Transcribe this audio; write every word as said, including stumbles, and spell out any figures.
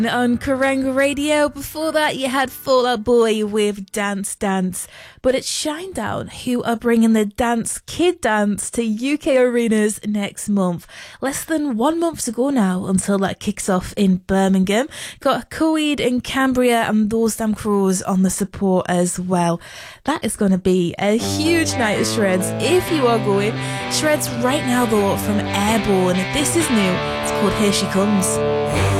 On Kerrang Radio. Before that, you had Fall Out Boy with Dance Dance. But it's Shinedown who are bringing the Dance Kid Dance to U K arenas next month. Less than one month to go now until that kicks off in Birmingham. Got Coed and Cambria and Those Damn Crows on the support as well. That is going to be a huge night of Shreds if you are going. Shreds right now though from Airborne. This is new. It's called Here She Comes.